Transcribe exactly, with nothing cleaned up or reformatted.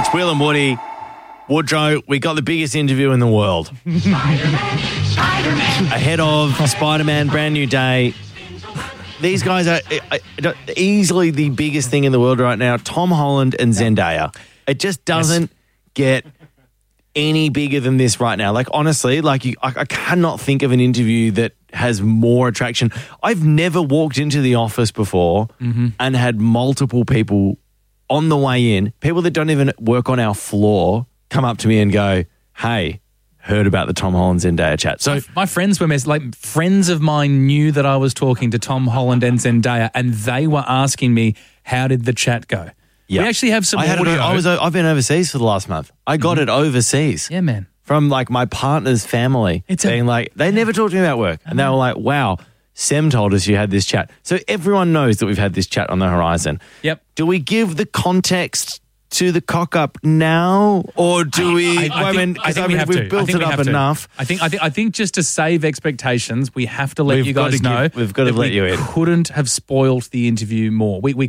It's Will and Woody. Woodrow, we got the biggest interview in the world. Spider-Man, Spider-Man. Ahead of Spider-Man Brand New Day. These guys are uh, easily the biggest thing in the world right now. Tom Holland and Zendaya. It just doesn't yes. get any bigger than this right now. Like, honestly, like you, I, I cannot think of an interview that has more attraction. I've never walked into the office before mm-hmm. and had multiple people on the way in, people that don't even work on our floor, come up to me and go, hey, heard about the Tom Holland Zendaya chat. So my, my friends were mess- like friends of mine knew that I was talking to Tom Holland and Zendaya, and they were asking me, how did the chat go? Yep. We actually have some I had audio. It, I was, I've been overseas for the last month. I got mm-hmm. it overseas. Yeah, man. From like my partner's family. It's being a- like, they never talked to me about work. And they were like, wow, Sem told us you had this chat. So everyone knows that we've had this chat on the horizon. Yep. Do we give the context to the cock up now, or do we? I, I, I, I mean, think, I think I we mean, have we've to. built I think it we up have to. enough. I think. I think. I think just to save expectations, we have to let We've you got guys to know. give- we've got to that let we you in. Couldn't have spoiled the interview more. We we